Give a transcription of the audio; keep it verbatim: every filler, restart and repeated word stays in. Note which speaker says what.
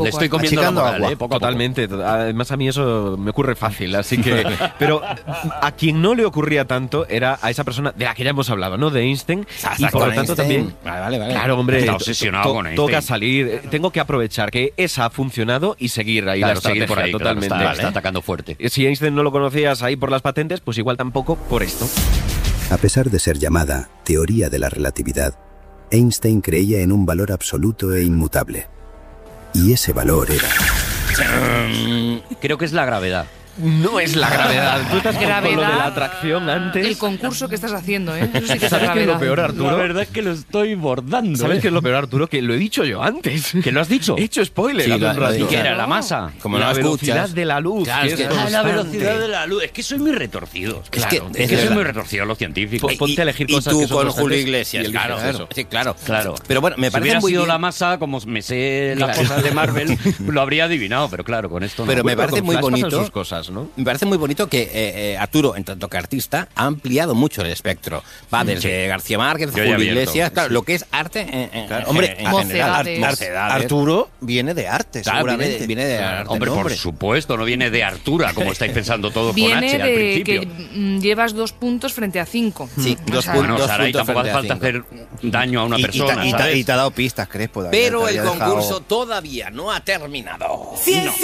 Speaker 1: Le estoy comiendo la moral,
Speaker 2: agua.
Speaker 1: ¿eh? Poco a
Speaker 3: Totalmente. Poco. Además, a mí eso me ocurre fácil, así que... Pero a quien no le ocurría tanto era a esa persona de la que ya hemos hablado, ¿no? De Einstein. Y por lo tanto también...
Speaker 2: Vale, vale, vale.
Speaker 3: Claro, hombre.
Speaker 1: Está obsesionado
Speaker 3: to-
Speaker 1: con Einstein.
Speaker 3: Toca salir. Tengo que aprovechar que esa ha funcionado y seguir ahí
Speaker 1: Claro,
Speaker 3: la
Speaker 1: seguir
Speaker 3: estrategia
Speaker 1: por ahí, claro,
Speaker 3: totalmente.
Speaker 1: está, está atacando fuerte.
Speaker 3: Si Einstein no lo conocías ahí por las patentes, pues igual tampoco por esto.
Speaker 4: A pesar de ser llamada teoría de la relatividad, Einstein creía en un valor absoluto e inmutable. Y ese valor era...
Speaker 1: Creo que es la gravedad.
Speaker 3: No es la gravedad. Tú estás con
Speaker 5: Gravedad.
Speaker 3: lo de la atracción antes.
Speaker 5: El concurso que estás haciendo, ¿eh? Eso sí que es
Speaker 3: ¿Sabes qué es lo
Speaker 5: gravedad.
Speaker 3: peor, Arturo?
Speaker 1: La verdad es que lo estoy bordando.
Speaker 3: ¿Sabes
Speaker 1: ¿eh?
Speaker 3: qué es lo peor, Arturo? Que lo he dicho yo antes.
Speaker 1: ¿Que lo has dicho?
Speaker 3: He hecho spoiler
Speaker 2: Sí,
Speaker 3: hace
Speaker 2: lo-
Speaker 3: un
Speaker 2: lo he
Speaker 3: rato.
Speaker 2: dicho.
Speaker 1: ¿Qué era? ¿La masa?
Speaker 2: Como
Speaker 3: la
Speaker 2: no
Speaker 3: velocidad
Speaker 2: escuchas.
Speaker 3: de la luz.
Speaker 2: Claro,
Speaker 3: que
Speaker 2: es que-
Speaker 3: es
Speaker 1: Ah, la
Speaker 3: constante.
Speaker 1: velocidad de la luz. Es que soy muy retorcido.
Speaker 2: Es que-
Speaker 1: Claro,
Speaker 2: es
Speaker 1: es que soy
Speaker 2: verdad.
Speaker 1: muy retorcido los científicos.
Speaker 3: Po- ponte a elegir
Speaker 2: y
Speaker 3: cosas
Speaker 2: tú
Speaker 3: que son
Speaker 2: con
Speaker 3: constantes
Speaker 2: Julio
Speaker 3: y
Speaker 2: Iglesias,
Speaker 3: eliges
Speaker 2: claro,
Speaker 3: eso.
Speaker 2: sí, claro,
Speaker 1: Claro.
Speaker 2: Pero bueno, me
Speaker 1: si
Speaker 2: parece
Speaker 1: hubiera
Speaker 2: muy
Speaker 1: sido
Speaker 2: bien.
Speaker 1: la masa, como me sé las
Speaker 2: Claro.
Speaker 1: cosas de Marvel, lo habría adivinado, pero claro, con esto no.
Speaker 2: Pero me
Speaker 3: Bueno,
Speaker 2: parece
Speaker 3: con
Speaker 2: muy
Speaker 3: Flash pasan
Speaker 2: bonito.
Speaker 3: sus cosas, ¿no?
Speaker 2: Me parece muy bonito que eh, eh, Arturo, en tanto que artista, ha ampliado mucho el espectro. Va desde García Márquez,
Speaker 1: Yo ya
Speaker 2: Julio
Speaker 1: abierto,
Speaker 2: Iglesias, claro,
Speaker 1: sí.
Speaker 2: lo que es arte en, en-
Speaker 6: Claro,
Speaker 2: en-
Speaker 6: hombre,
Speaker 2: en
Speaker 5: Mocedades.
Speaker 2: general.
Speaker 5: Ar-
Speaker 2: Mocedades.
Speaker 6: Arturo viene de arte,
Speaker 2: Claro, viene,
Speaker 6: seguramente.
Speaker 2: viene de arte.
Speaker 1: Hombre,
Speaker 2: ¿no,
Speaker 1: por
Speaker 2: hombre?
Speaker 1: supuesto, no viene de Artura, como estáis pensando todos con
Speaker 5: Viene
Speaker 1: H al
Speaker 5: de
Speaker 1: principio.
Speaker 5: que mm, llevas dos puntos frente a cinco.
Speaker 2: Sí,
Speaker 5: O
Speaker 2: dos
Speaker 5: sea,
Speaker 2: puntos.
Speaker 1: Bueno, Saray,
Speaker 2: puntos
Speaker 1: tampoco hace
Speaker 2: frente
Speaker 1: falta
Speaker 2: a
Speaker 1: hacer daño a una
Speaker 6: Y, y
Speaker 1: persona,
Speaker 6: ta- y ta-
Speaker 1: ¿sabes?
Speaker 6: y te ha dado pistas, Crespo. David,
Speaker 2: Pero
Speaker 6: te
Speaker 2: el
Speaker 6: había dejado-
Speaker 2: concurso todavía no ha terminado.
Speaker 1: No.